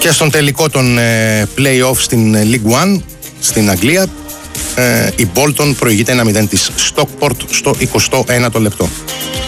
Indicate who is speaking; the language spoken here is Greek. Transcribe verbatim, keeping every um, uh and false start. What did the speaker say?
Speaker 1: Και στον τελικό των ε, play-off στην League One στην Αγγλία, ε, η Bolton προηγείται ένα μηδέν της Stockport στο εικοστό ένατο λεπτό.